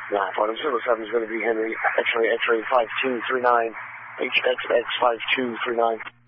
Final 07 is going to be Henry, X-ray 5239, HXX 5239.